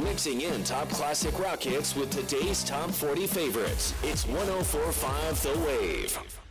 Mixing in top classic rock hits with today's top 40 favorites. It's 104.5 The Wave.